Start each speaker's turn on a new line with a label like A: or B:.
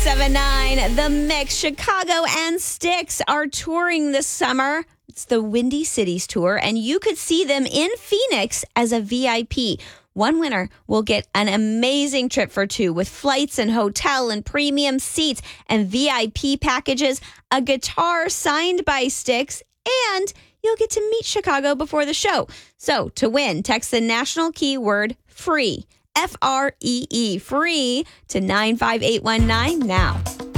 A: 7-9, The Mix. Chicago and Styx are touring this summer. It's the Windy Cities Tour, and you could see them in Phoenix as a VIP. One winner will get an amazing trip for two with flights and hotel and premium seats and VIP packages, a guitar signed by Styx, and you'll get to meet Chicago before the show. So to win, text the national keyword FREE, FREE, free to 95819 now.